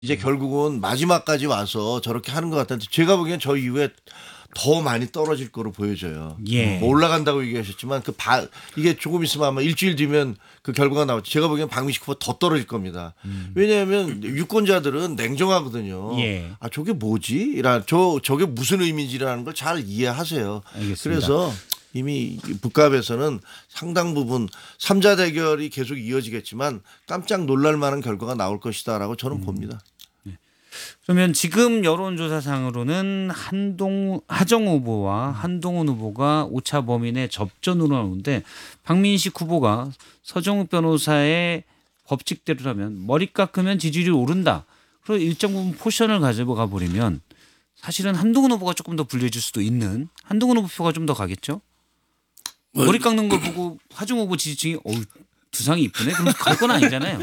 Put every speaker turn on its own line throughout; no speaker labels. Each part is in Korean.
이제 결국은 마지막까지 와서 저렇게 하는 것 같은데 제가 보기엔 저 이후에 더 많이 떨어질 거로 보여져요.
예.
뭐 올라간다고 얘기하셨지만 이게 조금 있으면 아마 일주일 뒤면 그 결과가 나오죠. 제가 보기엔 박민식 후보 더 떨어질 겁니다. 왜냐하면 유권자들은 냉정하거든요.
예.
아 저게 뭐지? 저게 무슨 의미지라는 걸 잘 이해하세요.
알겠습니다.
그래서 이미 북갑에서는 상당 부분 3자 대결이 계속 이어지겠지만 깜짝 놀랄 만한 결과가 나올 것이다라고 저는 봅니다.
그러면 지금 여론조사상으로는 하정우 후보와 한동훈 후보가 오차 범위 내 접전으로 나오는데 박민식 후보가 서정욱 변호사의 법칙대로라면 머리 깎으면 지지율이 오른다. 그리고 일정 부분 포션을 가져가 버리면 사실은 한동훈 후보가 조금 더 불리해질 수도 있는 한동훈 후보 표가 좀 더 가겠죠. 머리 깎는 걸 보고 하정우 후보 지지층이 두상이 이쁘네. 그럼 갈 건 아니잖아요.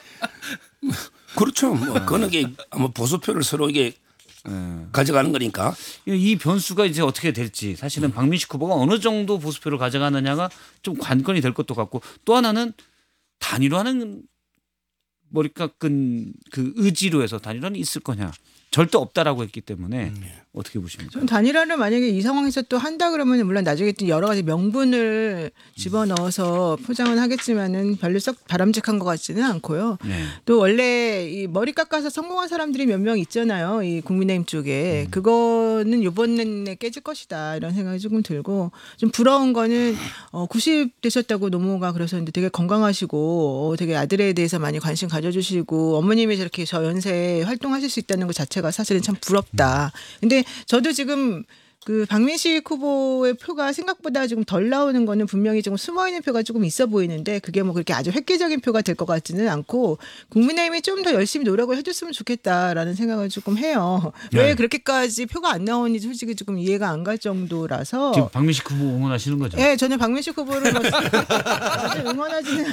그렇죠. 뭐 그거는 이게 아마 보수표를 서로 이게 가져가는 거니까.
이 변수가 이제 어떻게 될지 사실은 박민식 후보가 어느 정도 보수표를 가져가느냐가 좀 관건이 될 것도 같고 또 하나는 단일화는 머리 깎은 그 의지로 해서 단일화는 있을 거냐. 절대 없다라고 했기 때문에 어떻게 보십니까?
전 단일화를 만약에 이 상황에서 또 한다 그러면 물론 나중에 또 여러 가지 명분을 집어넣어서 포장은 하겠지만은 별로 썩 바람직한 것 같지는 않고요.
네.
또 원래 이 머리 깎아서 성공한 사람들이 몇 명 있잖아요. 이 국민의힘 쪽에 그거는 이번에 깨질 것이다 이런 생각이 조금 들고 좀 부러운 거는 90 되셨다고 노모가 그러셨는데 되게 건강하시고 되게 아들에 대해서 많이 관심 가져주시고 어머님이 저렇게 저 연세에 활동하실 수 있다는 것 자체가 사실은 참 부럽다. 근데 저도 지금 그 박민식 후보의 표가 생각보다 조금 덜 나오는 거는 분명히 조금 숨어 있는 표가 조금 있어 보이는데 그게 뭐 그렇게 아주 획기적인 표가 될 것 같지는 않고 국민의힘이 좀 더 열심히 노력을 해줬으면 좋겠다라는 생각을 조금 해요. 왜
네.
그렇게까지 표가 안 나오는지 솔직히 조금 이해가 안 갈 정도라서.
지금 박민식 후보 응원하시는 거죠?
네, 저는 박민식 후보를 아주 응원하지는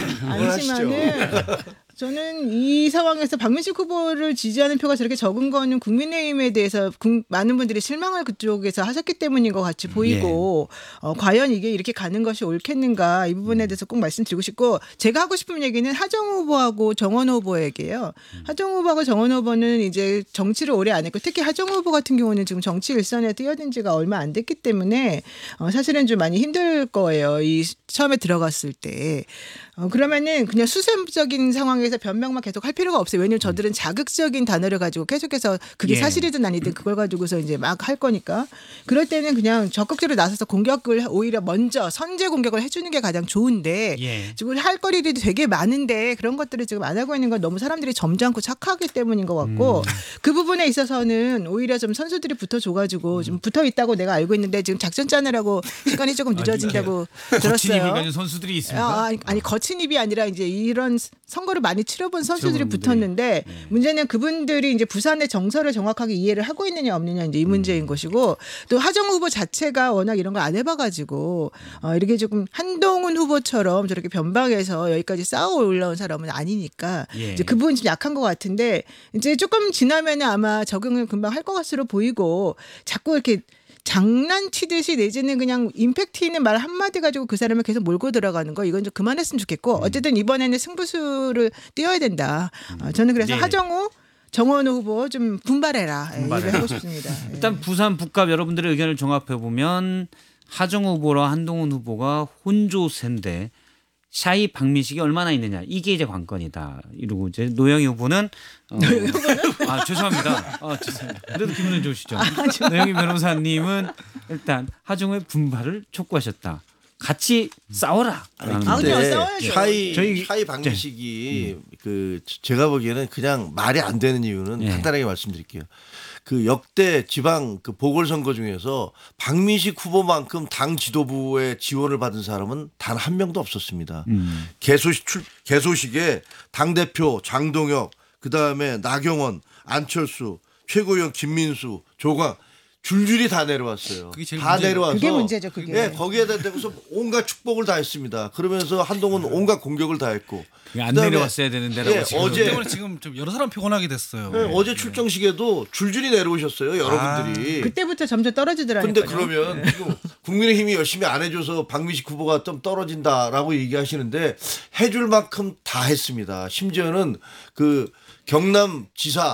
않지만은 저는 이 상황에서 박민식 후보를 지지하는 표가 저렇게 적은 거는 국민의힘에 대해서 많은 분들이 실망을 그쪽에서 하셨기 때문인 것 같이 보이고 과연 이게 이렇게 가는 것이 옳겠는가 이 부분에 대해서 꼭 말씀드리고 싶고 제가 하고 싶은 얘기는 하정우 후보하고 정원 후보에게요. 하정우 후보하고 정원 후보는 이제 정치를 오래 안 했고 특히 하정우 후보 같은 경우는 지금 정치 일선에 뛰어든 지가 얼마 안 됐기 때문에 사실은 좀 많이 힘들 거예요. 이 처음에 들어갔을 때. 그러면은 그냥 수세적인 상황에서 변명만 계속 할 필요가 없어요. 왜냐하면 저들은 자극적인 단어를 가지고 계속해서 그게
예.
사실이든 아니든 그걸 가지고서 이제 막 할 거니까 그럴 때는 그냥 적극적으로 나서서 공격을 오히려 먼저 선제 공격을 해주는 게 가장 좋은데
예.
지금 할 거리들이 되게 많은데 그런 것들을 지금 안 하고 있는 건 너무 사람들이 점잖고 착하기 때문인 것 같고 그 부분에 있어서는 오히려 좀 선수들이 붙어줘가지고 좀 붙어 있다고 내가 알고 있는데 지금 작전 짜느라고 시간이 조금 늦어진다고
거친 힘을
들었어요.
가진 선수들이 있습니다.
아니 거친 입이 아니라 이제 이런 선거를 많이 치러본 선수들이
치러본
붙었는데 문제는 그분들이 이제 부산의 정서를 정확하게 이해를 하고 있느냐 없느냐 이제 이 문제인 것이고 또 하정우 후보 자체가 워낙 이런 걸 안 해봐가지고 이렇게 조금 한동훈 후보처럼 저렇게 변방에서 여기까지 쌓아 올라온 사람은 아니니까
예.
이제 그 부분이 좀 약한 것 같은데 이제 조금 지나면은 아마 적응을 금방 할 것 같으로 보이고 자꾸 이렇게 장난치듯이 내지는 그냥 임팩트 있는 말 한마디 가지고 그 사람을 계속 몰고 들어가는 거 이건 좀 그만했으면 좋겠고 어쨌든 이번에는 승부수를 띄워야 된다. 저는 그래서
네.
하정우 정원호 후보 좀 분발해라.
분발해라.
얘기를 하고 싶습니다.
일단 부산 북갑 여러분들의 의견을 종합해 보면 하정우 후보와 한동훈 후보가 혼조세인데 샤이 박민식이 얼마나 있느냐 이게 이제 관건이다. 이러고 이제 노영희 후보는 죄송합니다. 죄송합니다. 그래도 기분은 좋으시죠. 노영희 변호사님은 일단 하정우의 분발을 촉구하셨다. 같이 싸워라.
그냥 싸워야죠.
샤이 박민식이 제가 보기에는 그냥 말이 안 되는 이유는
예.
간단하게 말씀드릴게요. 그 역대 지방 그 보궐선거 중에서 박민식 후보만큼 당 지도부의 지원을 받은 사람은 단 한 명도 없었습니다. 개소식에 당대표 장동혁 그다음에 나경원 안철수 최고위원 김민수 조광 줄줄이 다 내려왔어요.
그게 제일
다
문제죠.
내려와서
그게 문제죠, 그게.
네, 거기에다 대고서 온갖 축복을 다 했습니다. 그러면서 한동훈 온갖 공격을 다 했고
안
그다음에
내려왔어야 되는데라고
예,
지금.
어제
때문에 지금 좀 여러 사람 피곤하게 됐어요.
네, 어제 출정식에도 줄줄이 내려오셨어요. 여러분들이.
그때부터 점점 떨어지더라고요.
근데 그러면 지금 국민의힘이 열심히 안 해줘서 박민식 후보가 좀 떨어진다라고 얘기하시는데 해줄 만큼 다 했습니다. 심지어는 그 경남지사